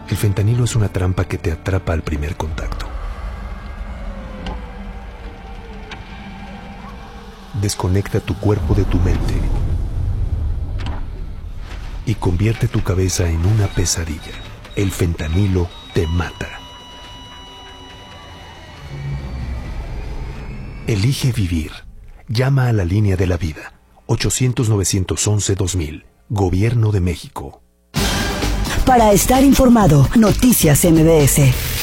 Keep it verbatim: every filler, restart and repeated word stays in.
El fentanilo es una trampa que te atrapa al primer contacto. Desconecta tu cuerpo de tu mente y convierte tu cabeza en una pesadilla. El fentanilo te mata. Elige vivir. Llama a la línea de la vida. ochocientos, novecientos once, dos mil. Gobierno de México. Para estar informado, Noticias M B S.